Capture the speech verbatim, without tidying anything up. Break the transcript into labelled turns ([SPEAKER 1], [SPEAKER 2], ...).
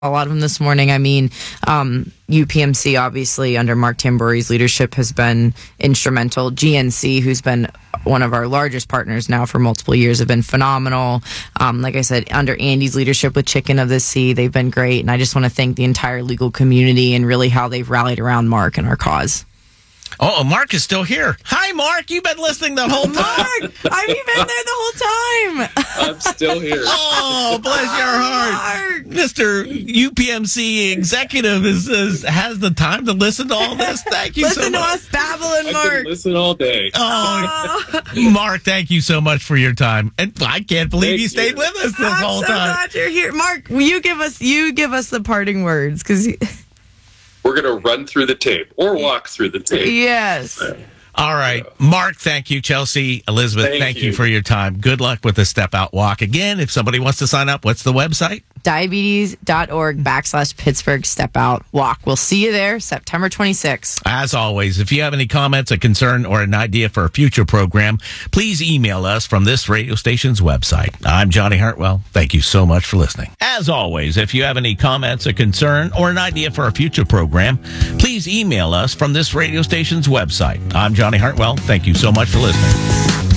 [SPEAKER 1] a lot of them this morning. I mean, um, U P M C, obviously, under Mark Tambouri's leadership, has been instrumental. G N C, who's been one of our largest partners now for multiple years, have been phenomenal. Um, like I said, under Andy's leadership with Chicken of the Sea, they've been great. And I just want to thank the entire legal community and really how they've rallied around Mark and our cause.
[SPEAKER 2] Oh, Mark is still here. Hi, Mark. You've been listening the whole time.
[SPEAKER 1] Mark, I've been there the whole time.
[SPEAKER 3] I'm still here.
[SPEAKER 2] Oh, bless your heart.
[SPEAKER 1] Mark.
[SPEAKER 2] Mister U P M C executive is, is has the time to listen to all this. Thank you
[SPEAKER 1] Listen
[SPEAKER 2] so much.
[SPEAKER 1] to us babbling,
[SPEAKER 3] I
[SPEAKER 1] Mark.
[SPEAKER 3] can listen all day.
[SPEAKER 2] Oh, Mark, thank you so much for your time. And I can't believe
[SPEAKER 3] Thank
[SPEAKER 2] you stayed
[SPEAKER 3] you.
[SPEAKER 2] with us this
[SPEAKER 1] I'm
[SPEAKER 2] whole
[SPEAKER 1] so
[SPEAKER 2] time.
[SPEAKER 1] glad you're here, Mark. Will you give us you give us the parting words? Because
[SPEAKER 3] We're going to run through the tape or walk through the tape.
[SPEAKER 1] yes.
[SPEAKER 2] All right. Mark, thank you. Chelsea, Elizabeth, thank,
[SPEAKER 3] Thank
[SPEAKER 2] you.
[SPEAKER 3] you.
[SPEAKER 2] for your time. Good luck with the Step Out Walk. Again, if somebody wants to sign up, what's the website?
[SPEAKER 1] Diabetes.org backslash Pittsburgh Step Out Walk. We'll see you there September twenty-sixth.
[SPEAKER 2] As always, if you have any comments, a concern, or an idea for a future program, please email us from this radio station's website. I'm Johnny Hartwell. Thank you so much for listening. As always, if you have any comments, a concern, or an idea for a future program, please email us from this radio station's website. I'm Johnny Hartwell. Thank you so much for listening.